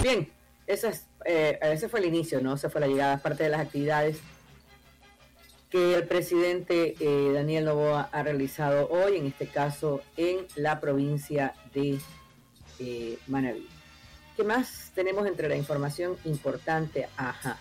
Bien, ese fue el inicio, ¿no? Esa fue la llegada, parte de las actividades que el presidente Daniel Noboa ha realizado hoy, en este caso en la provincia de Manabí. ¿Qué más tenemos entre la información importante? Ajá.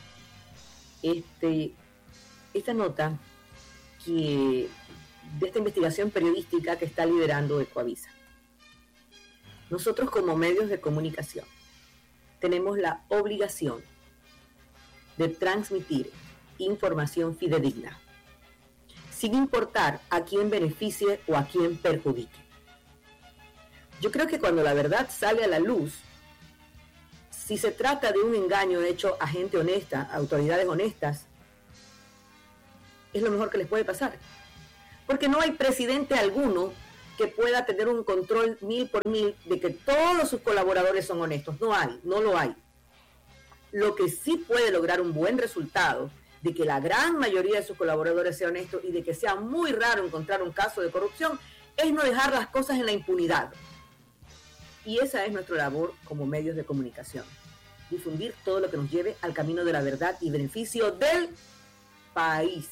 Esta nota de esta investigación periodística que está liderando Ecoavisa. Nosotros como medios de comunicación tenemos la obligación de transmitir información fidedigna, sin importar a quién beneficie o a quién perjudique. Yo creo que cuando la verdad sale a la luz, si se trata de un engaño hecho a gente honesta, a autoridades honestas, es lo mejor que les puede pasar. Porque no hay presidente alguno que pueda tener un control 1000% de que todos sus colaboradores son honestos. No lo hay. Lo que sí puede lograr un buen resultado, de que la gran mayoría de sus colaboradores sean honestos y de que sea muy raro encontrar un caso de corrupción, es no dejar las cosas en la impunidad. Y esa es nuestra labor como medios de comunicación. Difundir todo lo que nos lleve al camino de la verdad y beneficio del país.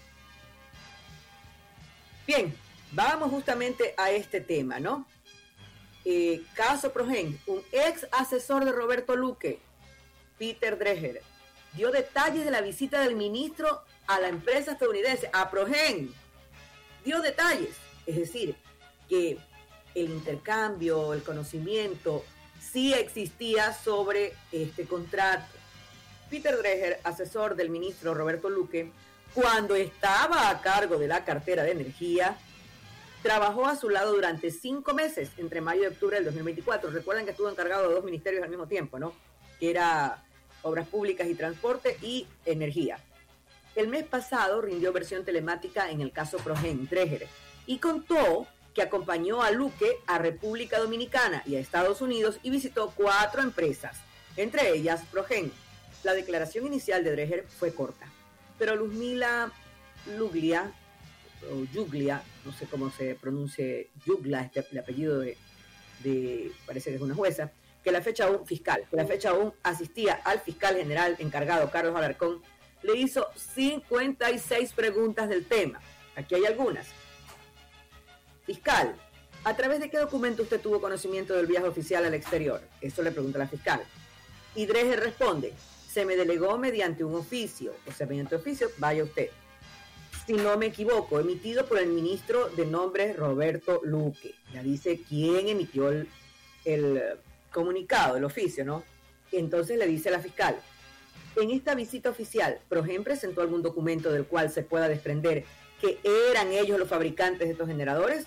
Bien, vamos justamente a este tema, ¿no? Caso Progen, un ex asesor de Roberto Luque, Peter Dreger, dio detalles de la visita del ministro a la empresa estadounidense, a Progen. Dio detalles, es decir, que el intercambio, el conocimiento, sí existía sobre este contrato. Peter Dreger, asesor del ministro Roberto Luque, cuando estaba a cargo de la cartera de energía, trabajó a su lado durante 5 meses, entre mayo y octubre del 2024. Recuerden que estuvo encargado de 2 ministerios al mismo tiempo, ¿no? Que era Obras Públicas y Transporte y Energía. El mes pasado rindió versión telemática en el caso Progen Dreger y contó que acompañó a Luque a República Dominicana y a Estados Unidos y visitó 4 empresas, entre ellas Progen. La declaración inicial de Dreger fue corta, pero Luzmila Juglia, no sé cómo se pronuncia Jugla, el apellido de parece que es una jueza, que la fecha aún asistía al fiscal general encargado Carlos Alarcón, le hizo 56 preguntas del tema. Aquí hay algunas. Fiscal, ¿a través de qué documento usted tuvo conocimiento del viaje oficial al exterior? Eso le pregunta la fiscal. Y Dreger responde, se me delegó mediante un oficio, o sea, mediante oficio, vaya usted. Si no me equivoco, emitido por el ministro de nombre Roberto Luque. Ya dice quién emitió el comunicado, el oficio, ¿no? Entonces le dice a la fiscal, en esta visita oficial, Progen presentó algún documento del cual se pueda desprender que eran ellos los fabricantes de estos generadores.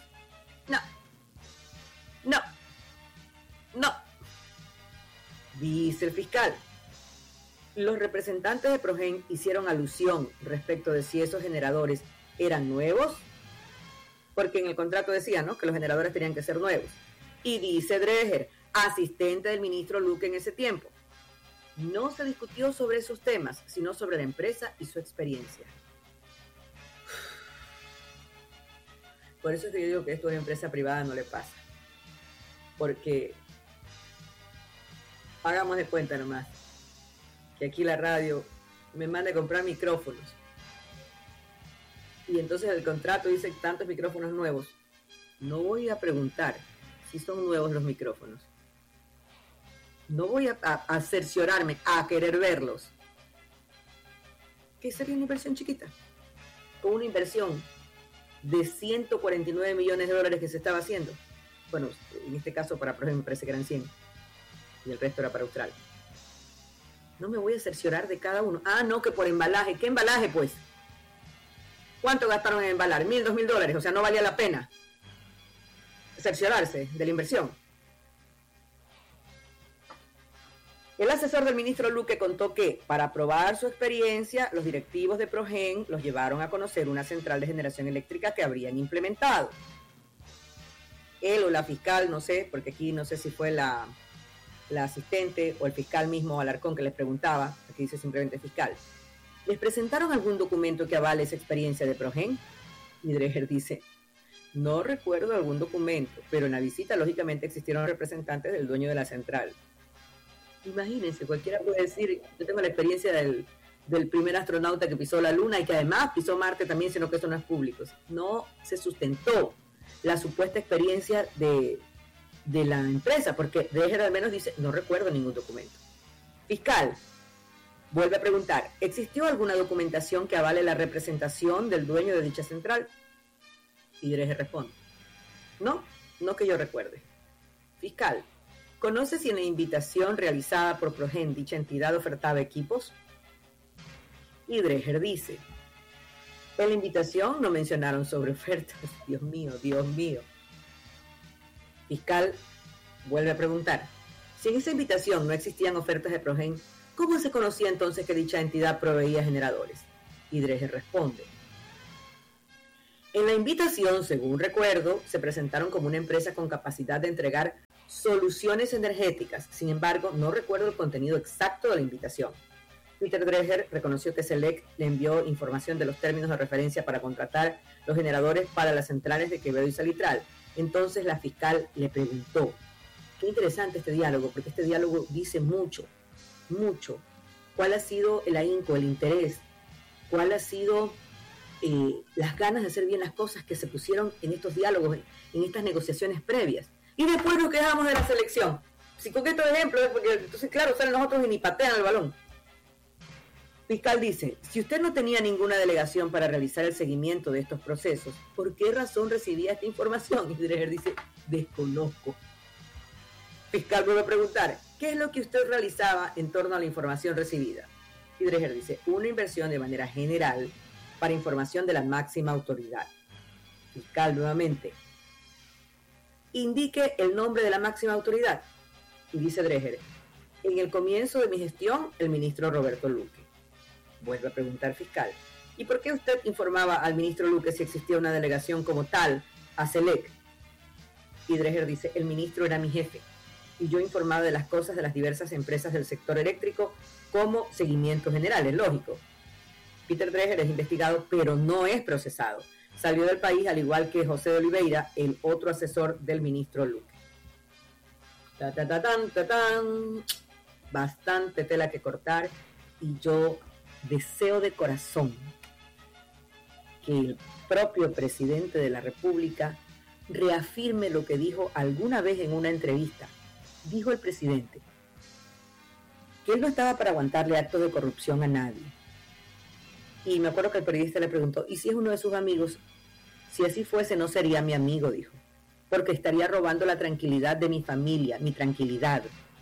No. Dice el fiscal. Los representantes de Progen hicieron alusión respecto de si esos generadores eran nuevos, porque en el contrato decía, ¿no?, que los generadores tenían que ser nuevos. Y dice Dreger, asistente del ministro Luque en ese tiempo, no se discutió sobre esos temas, sino sobre la empresa y su experiencia. Por eso es que yo digo que esto a una empresa privada no le pasa. Porque hagamos de cuenta nomás que aquí la radio me manda a comprar micrófonos. Y entonces el contrato dice tantos micrófonos nuevos. No voy a preguntar si son nuevos los micrófonos. No voy a cerciorarme, a querer verlos. ¿Qué sería una inversión chiquita? Con una inversión de 149 millones de dólares que se estaba haciendo. Bueno, en este caso para Progen me parece que eran 100. Y el resto era para Austral. No me voy a cerciorar de cada uno. Ah, no, que por embalaje. ¿Qué embalaje, pues? ¿Cuánto gastaron en embalar? $1,000, $2,000. O sea, no valía la pena cerciorarse de la inversión. El asesor del ministro Luque contó que, para probar su experiencia, los directivos de Progen los llevaron a conocer una central de generación eléctrica que habrían implementado. Él o la fiscal, no sé, porque aquí no sé si fue la asistente o el fiscal mismo Alarcón que les preguntaba, aquí dice simplemente fiscal, ¿les presentaron algún documento que avale esa experiencia de Progen? Y Dreger dice, no recuerdo algún documento, pero en la visita lógicamente existieron representantes del dueño de la central. Imagínense, cualquiera puede decir, yo tengo la experiencia del primer astronauta que pisó la Luna y que además pisó Marte también, sino que eso no es público. No se sustentó la supuesta experiencia de la empresa, porque Dreher al menos dice, no recuerdo ningún documento. Fiscal vuelve a preguntar, ¿existió alguna documentación que avale la representación del dueño de dicha central? Y Dreher responde, no que yo recuerde. Fiscal, ¿conoce si en la invitación realizada por Progen dicha entidad ofertaba equipos? Y Dreher dice, en la invitación no mencionaron sobre ofertas. Dios mío. Fiscal vuelve a preguntar, si en esa invitación no existían ofertas de Progen, ¿cómo se conocía entonces que dicha entidad proveía generadores? Y Dreher responde, en la invitación, según recuerdo, se presentaron como una empresa con capacidad de entregar soluciones energéticas. Sin embargo, no recuerdo el contenido exacto de la invitación. Peter Dreher reconoció que Select le envió información de los términos de referencia para contratar los generadores para las centrales de Quevedo y Salitral. Entonces la fiscal le preguntó, qué interesante este diálogo, porque este diálogo dice mucho. ¿Cuál ha sido el ahínco, el interés? ¿Cuál ha sido las ganas de hacer bien las cosas que se pusieron en estos diálogos, en estas negociaciones previas? Y después nos quejamos de la selección. Si con estos ejemplos, porque entonces claro, salen los otros y ni patean el balón. Fiscal dice, si usted no tenía ninguna delegación para realizar el seguimiento de estos procesos, ¿por qué razón recibía esta información? Y Dreher dice, desconozco. Fiscal vuelve a preguntar, ¿qué es lo que usted realizaba en torno a la información recibida? Y Dreher dice, una inversión de manera general para información de la máxima autoridad. Fiscal nuevamente, indique el nombre de la máxima autoridad. Y dice Dreher, en el comienzo de mi gestión, el ministro Roberto Luque. Vuelve a preguntar fiscal, ¿y por qué usted informaba al ministro Luque si existía una delegación como tal a Select? Y Dreher dice, el ministro era mi jefe y yo informaba de las cosas de las diversas empresas del sector eléctrico como seguimiento general, es lógico. Peter Dreher es investigado, pero no es procesado. Salió del país al igual que José de Oliveira, el otro asesor del ministro Luque. Bastante tela que cortar y yo deseo de corazón que el propio presidente de la República reafirme lo que dijo alguna vez en una entrevista. Dijo el presidente que él no estaba para aguantarle actos de corrupción a nadie. Y me acuerdo que el periodista le preguntó, ¿y si es uno de sus amigos? Si así fuese, no sería mi amigo, dijo, porque estaría robando la tranquilidad de mi familia, mi tranquilidad.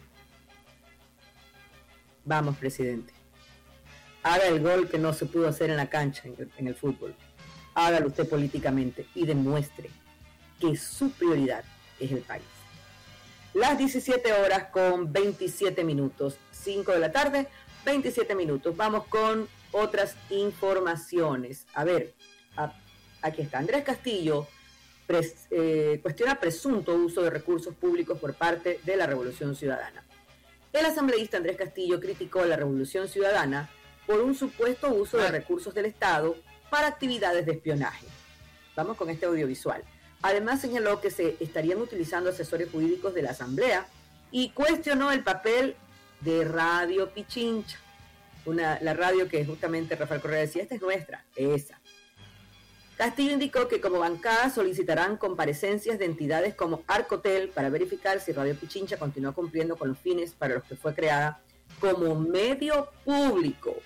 Vamos, presidente. Haga el gol que no se pudo hacer en la cancha, en el fútbol. Hágalo usted políticamente y demuestre que su prioridad es el país. Las 17 horas con 27 minutos, 5 de la tarde, 27 minutos. Vamos con otras informaciones. A ver, aquí está. Andrés Castillo cuestiona presunto uso de recursos públicos por parte de la Revolución Ciudadana. El asambleísta Andrés Castillo criticó a la Revolución Ciudadana por un supuesto uso de recursos del Estado para actividades de espionaje. Vamos con este audiovisual. Además señaló que se estarían utilizando asesores jurídicos de la Asamblea y cuestionó el papel de Radio Pichincha, la radio que justamente Rafael Correa decía, esta es nuestra, esa. Castillo indicó que como bancada solicitarán comparecencias de entidades como Arcotel para verificar si Radio Pichincha continúa cumpliendo con los fines para los que fue creada como medio público,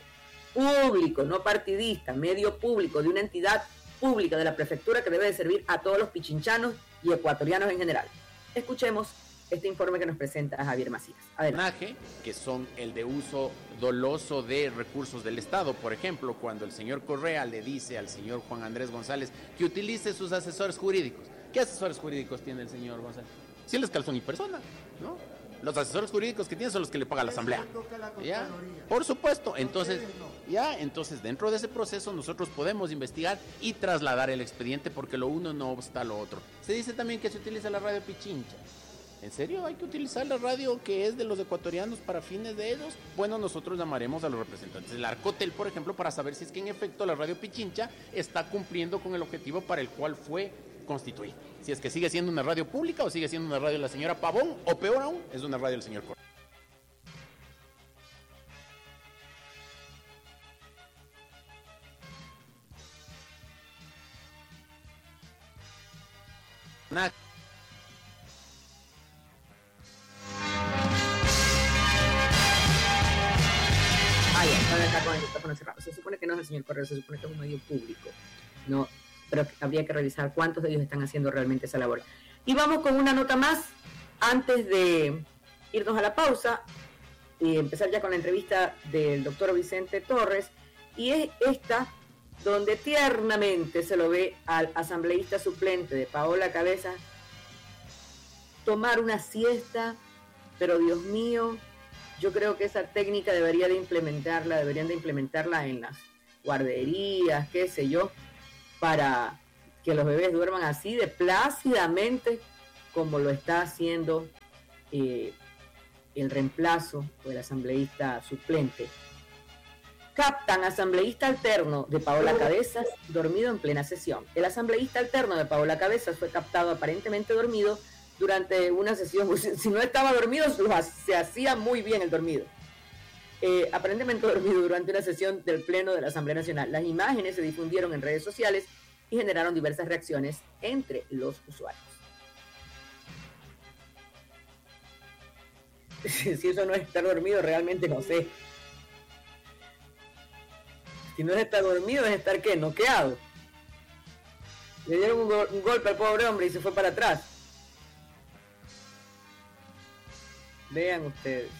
no partidista, medio público de una entidad pública de la prefectura que debe de servir a todos los pichinchanos y ecuatorianos en general. Escuchemos este informe que nos presenta Javier Macías. Adelante. Que son el de uso doloso de recursos del Estado. Por ejemplo, cuando el señor Correa le dice al señor Juan Andrés González que utilice sus asesores jurídicos. ¿Qué asesores jurídicos tiene el señor González? Si él es calzón y persona, ¿no? Los asesores jurídicos que tiene son los que le paga la Asamblea. ¿Ya? Por supuesto. Entonces, entonces dentro de ese proceso nosotros podemos investigar y trasladar el expediente porque lo uno no obsta a lo otro. Se dice también que se utiliza la radio Pichincha. ¿En serio hay que utilizar la radio que es de los ecuatorianos para fines de ellos? Bueno, nosotros llamaremos a los representantes del Arcotel, por ejemplo, para saber si es que en efecto la radio Pichincha está cumpliendo con el objetivo para el cual fue constituida. Si es que sigue siendo una radio pública o sigue siendo una radio de la señora Pavón, o peor aún, es una radio del señor Correa. Acá con el micrófono cerrado. Se supone que no es el señor Correa, se supone que es un medio público, no, pero habría que revisar cuántos de ellos están haciendo realmente esa labor. Y vamos con una nota más antes de irnos a la pausa y empezar ya con la entrevista del doctor Vicente Torres, y es esta donde tiernamente se lo ve al asambleísta suplente de Paola Cabezas tomar una siesta, pero Dios mío, yo creo que esa técnica deberían de implementarla en las guarderías, qué sé yo, para que los bebés duerman así de plácidamente como lo está haciendo el reemplazo del asambleísta suplente. Captan asambleísta alterno de Paola Cabezas dormido en plena sesión. El asambleísta alterno de Paola Cabezas fue captado aparentemente dormido durante una sesión. Si no estaba dormido, se hacía muy bien el dormido. Aparentemente dormido durante una sesión del Pleno de la Asamblea Nacional. Las imágenes se difundieron en redes sociales y generaron diversas reacciones entre los usuarios. Si eso no es estar dormido, realmente no sé. Si no es estar dormido, es estar, ¿qué? Noqueado. Le dieron un golpe al pobre hombre y se fue para atrás. Vean ustedes.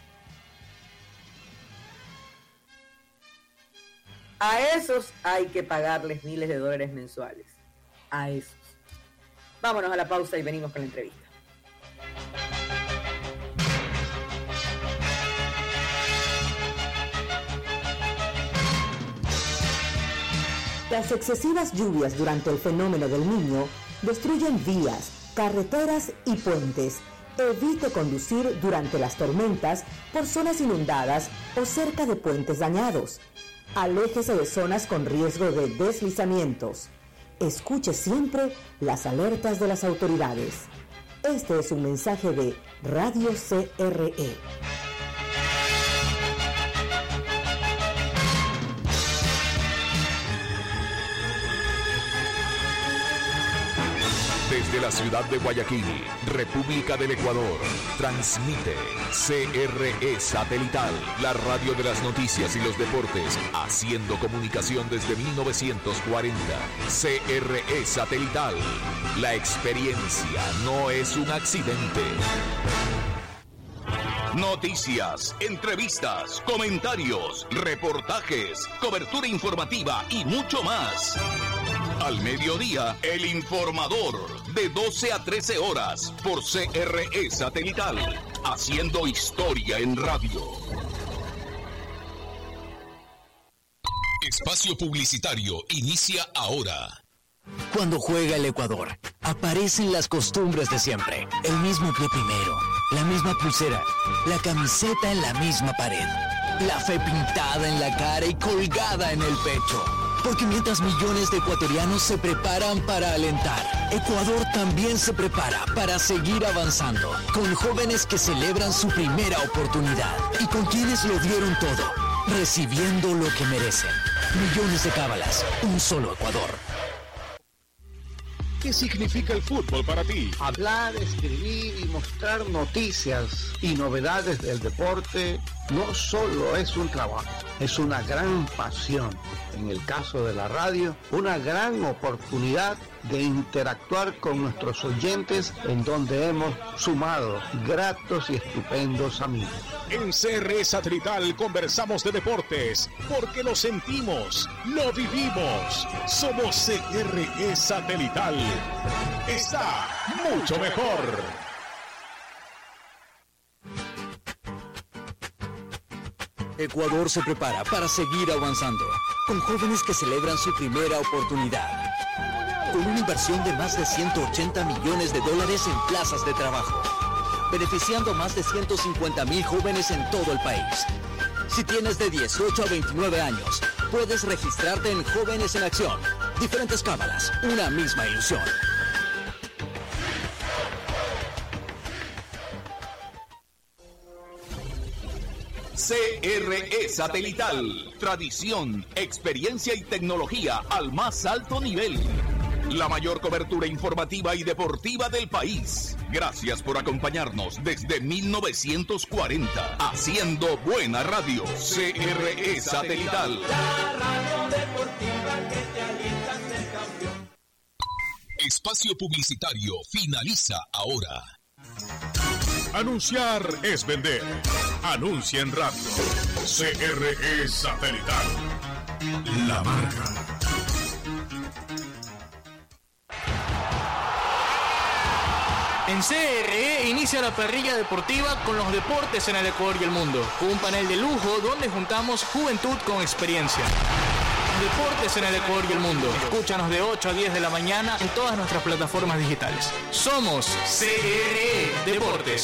A esos hay que pagarles miles de dólares mensuales. A esos. Vámonos a la pausa y venimos con la entrevista. Las excesivas lluvias durante el fenómeno del Niño destruyen vías, carreteras y puentes. Evite conducir durante las tormentas por zonas inundadas o cerca de puentes dañados. Aléjese de zonas con riesgo de deslizamientos. Escuche siempre las alertas de las autoridades. Este es un mensaje de Radio CRE. Desde la ciudad de Guayaquil, República del Ecuador, transmite CRE Satelital, la radio de las noticias y los deportes, haciendo comunicación desde 1940. CRE Satelital, la experiencia no es un accidente. Noticias, entrevistas, comentarios, reportajes, cobertura informativa y mucho más. Al mediodía, El Informador, de 12 a 13 horas, por CRE Satelital, haciendo historia en radio. Espacio publicitario inicia ahora. Cuando juega el Ecuador, aparecen las costumbres de siempre. El mismo pie primero, la misma pulsera, la camiseta en la misma pared, la fe pintada en la cara y colgada en el pecho. Porque mientras millones de ecuatorianos se preparan para alentar, Ecuador también se prepara para seguir avanzando, con jóvenes que celebran su primera oportunidad y con quienes lo dieron todo, recibiendo lo que merecen. Millones de cábalas, un solo Ecuador. ¿Qué significa el fútbol para ti? Hablar, escribir y mostrar noticias y novedades del deporte no solo es un trabajo, es una gran pasión. En el caso de la radio, una gran oportunidad de interactuar con nuestros oyentes, en donde hemos sumado gratos y estupendos amigos. En CRE Satelital conversamos de deportes, porque lo sentimos, lo vivimos. Somos CRE Satelital. Está mucho mejor. Ecuador se prepara para seguir avanzando, con jóvenes que celebran su primera oportunidad, con una inversión de más de 180 millones de dólares en plazas de trabajo, beneficiando a más de 150,000 jóvenes en todo el país. Si tienes de 18 a 29 años, puedes registrarte en Jóvenes en Acción. Diferentes cábalas, una misma ilusión. CRE Satelital. Tradición, experiencia y tecnología al más alto nivel. la mayor cobertura informativa y deportiva del país. Gracias por acompañarnos desde 1940, haciendo buena radio. CRE Satelital. La radio deportiva que te alienta a ser campeón. Espacio publicitario finaliza ahora. Anunciar es vender. Anuncia en radio. CRE Satelital. La marca. En CRE inicia la parrilla deportiva con los deportes en el Ecuador y el mundo. Un panel de lujo donde juntamos juventud con experiencia. Deportes en el Ecuador y el mundo. Escúchanos de 8 a 10 de la mañana en todas nuestras plataformas digitales. Somos CRE Deportes.